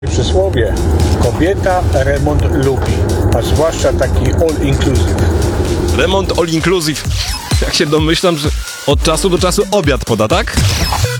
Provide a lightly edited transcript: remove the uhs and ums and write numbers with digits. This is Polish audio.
Przysłowie: kobieta remont lubi, a zwłaszcza taki all inclusive. Remont all inclusive. Jak się domyślam, że od czasu do czasu obiad poda, tak?